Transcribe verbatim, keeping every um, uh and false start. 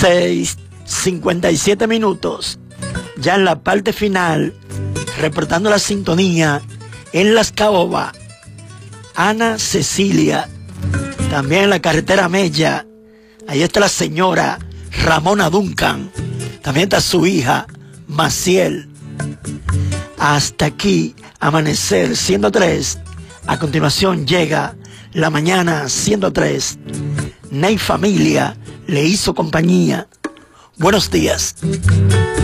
seis, cincuenta y siete minutos. Ya en la parte final, reportando la sintonía en Las Caobas, Ana Cecilia. También en la carretera Mella, ahí está la señora Ramona Duncan. También está su hija, Maciel. Hasta aquí, Amanecer ciento tres. A continuación llega La Mañana ciento tres. Ney Familia le hizo compañía. Buenos días.